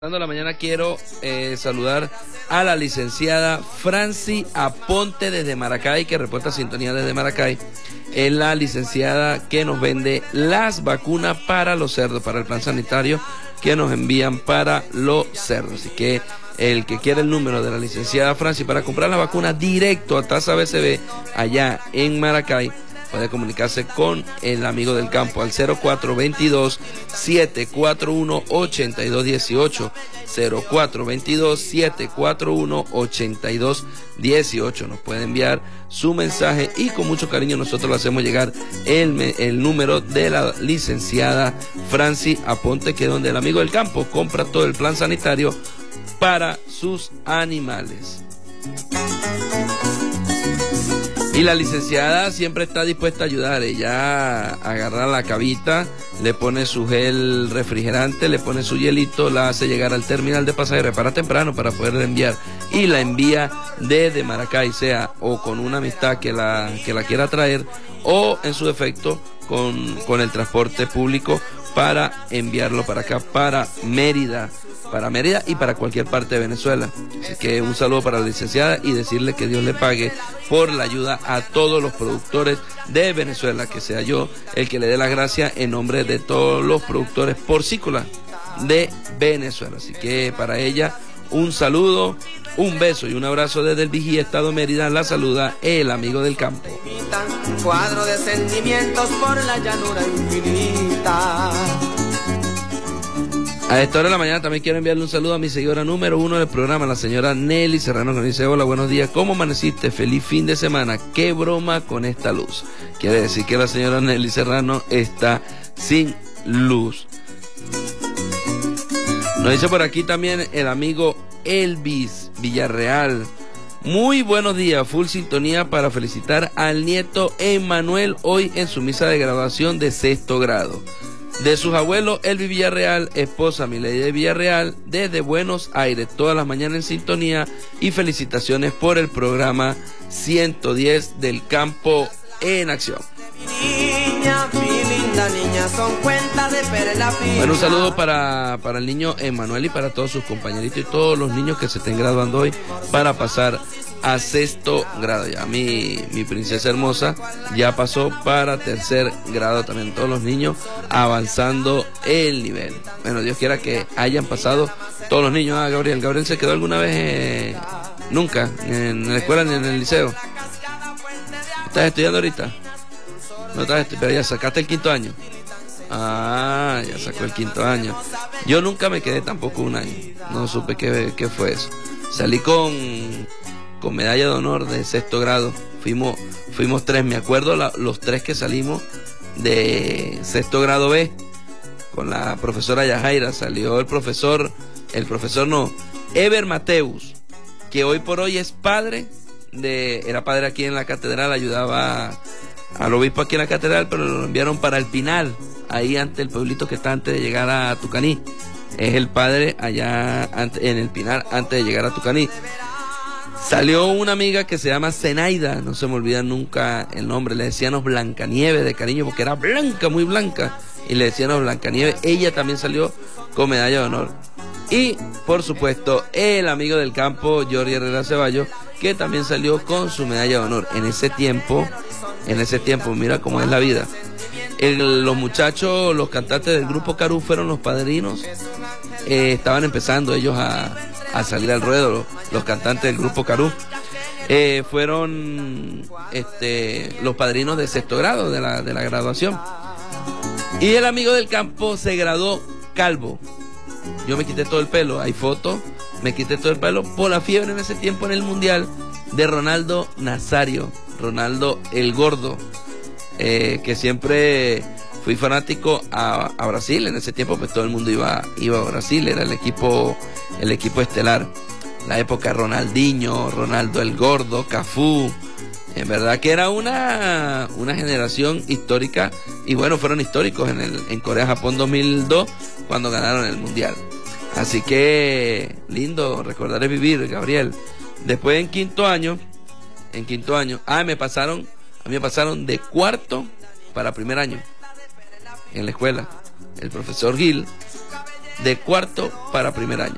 De la mañana quiero saludar a la licenciada Franci Aponte desde Maracay, que reporta sintonía desde Maracay. Es la licenciada que nos vende las vacunas para los cerdos, para el plan sanitario que nos envían para los cerdos. Así que el que quiera el número de la licenciada Franci para comprar la vacuna directo a Tasa BCB allá en Maracay, puede comunicarse con el amigo del campo al 0422-741-8218, 0422-741-8218. Nos puede enviar su mensaje y con mucho cariño nosotros le hacemos llegar el número de la licenciada Franci Aponte, que es donde el amigo del campo compra todo el plan sanitario para sus animales. Y la licenciada siempre está dispuesta a ayudar. Ella agarra la cabita, le pone su gel refrigerante, le pone su hielito, la hace llegar al terminal de pasajeros para temprano para poderla enviar. Y la envía desde Maracay, sea o con una amistad que la quiera traer, o en su defecto con el transporte público para enviarlo para acá, para Mérida y para cualquier parte de Venezuela. Así que un saludo para la licenciada y decirle que Dios le pague por la ayuda a todos los productores de Venezuela, que sea yo el que le dé las gracias en nombre de todos los productores porcícolas de Venezuela. Así que para ella un saludo, un beso y un abrazo desde el Vigía, Estado Mérida. La saluda el amigo del campo. Cuadro de sentimientos por la llanura infinita. A esta hora de la mañana también quiero enviarle un saludo a mi seguidora número 1 del programa, la señora Nelly Serrano, que me dice: hola, buenos días, ¿cómo amaneciste? Feliz fin de semana, qué broma con esta luz. Quiere decir que la señora Nelly Serrano está sin luz. Nos dice por aquí también el amigo Elvis Villarreal: muy buenos días, full sintonía para felicitar al nieto Emmanuel hoy en su misa de graduación de 6º grado. De sus abuelos Elvis Villarreal, esposa Milady Villarreal, desde Buenos Aires, todas las mañanas en sintonía, y felicitaciones por el programa 110 del Campo en Acción. Bueno, un saludo para el niño Emmanuel y para todos sus compañeritos y todos los niños que se estén graduando hoy para pasar a 6º grado. Ya mi princesa hermosa ya pasó para 3er grado, también todos los niños avanzando el nivel. Bueno, Dios quiera que hayan pasado todos los niños. Gabriel se quedó alguna vez, nunca, en la escuela ni en el liceo. ¿Estás estudiando ahorita? No estás, pero ya sacaste el 5º año. Ah, ya sacó el 5º año. Yo nunca me quedé tampoco un año. No supe qué fue eso. Salí con medalla de honor de 6º grado. Fuimos 3, me acuerdo los 3 que salimos de 6º grado B con la profesora Yajaira. Salió el profesor Eber Mateus, que hoy por hoy es era padre aquí en la catedral, ayudaba al obispo aquí en la catedral, pero lo enviaron para el Pinal, ahí ante el pueblito que está antes de llegar a Tucaní. Es el padre allá en el Pinal antes de llegar a Tucaní. Salió una amiga que se llama Zenaida, no se me olvida nunca el nombre, le decíamos Blancanieves de cariño porque era blanca, muy blanca, y le decíamos Blancanieves. Ella también salió con medalla de honor. Y por supuesto el amigo del campo, Jorge Herrera Ceballos, que también salió con su medalla de honor. En ese tiempo, mira cómo es la vida. Los muchachos, los cantantes del grupo Carú fueron los padrinos. Estaban empezando ellos a salir al ruedo, los cantantes del grupo Carú. Fueron los padrinos de 6º grado de la graduación. Y el amigo del campo se graduó calvo. Yo me quité todo el pelo, hay fotos, me quité todo el pelo por la fiebre en ese tiempo en el mundial de Ronaldo Nazario, Ronaldo el Gordo, que siempre fui fanático a Brasil. En ese tiempo pues todo el mundo iba a Brasil, era el equipo estelar. La época Ronaldinho, Ronaldo el Gordo, Cafú. En verdad que era una generación histórica, y bueno, fueron históricos en Corea-Japón 2002 cuando ganaron el mundial. Así que lindo, recordar es vivir, Gabriel. Después en quinto año, a mí me pasaron de 4º para 1er año en la escuela. El profesor Gil, de 4º para 1er año.